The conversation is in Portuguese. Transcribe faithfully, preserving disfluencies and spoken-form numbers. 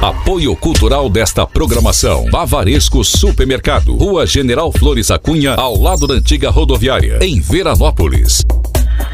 Apoio cultural desta programação: Bavaresco Supermercado, Rua General Flores Acunha, ao lado da antiga rodoviária, em Veranópolis.